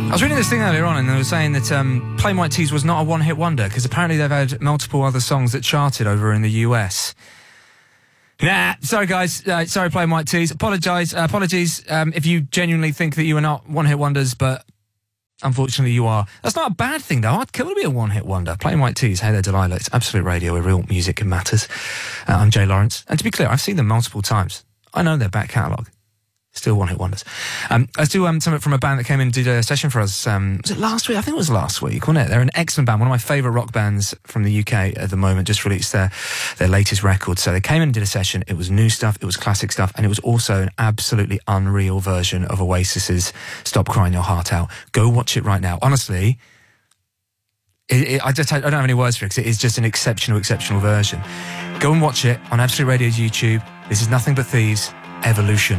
I was reading this thing earlier on and they were saying that Plain White T's was not a one-hit wonder because apparently they've had multiple other songs that charted over in the US. Nah, sorry guys, sorry Plain White T's. Apologies if you genuinely think that you are not one-hit wonders, but unfortunately you are. That's not a bad thing though. I'd kill to be a one-hit wonder. Plain White T's, Hey There Delilah. It's Absolute Radio where real music matters. I'm Jay Lawrence. And to be clear, I've seen them multiple times. I know their back catalogue. Still one-hit wonders. Let's do something from a band that came in and did a session for us. Was it last week? I think it was last week, wasn't it? They're an excellent band. One of my favourite rock bands from the UK at the moment. Just released their latest record. So they came in and did a session. It was new stuff. It was classic stuff. And it was also an absolutely unreal version of Oasis's Stop Crying Your Heart Out. Go watch it right now. Honestly, I don't have any words for it because it is just an exceptional version. Go and watch it on Absolute Radio's YouTube. This is Nothing But Thieves, Evolution.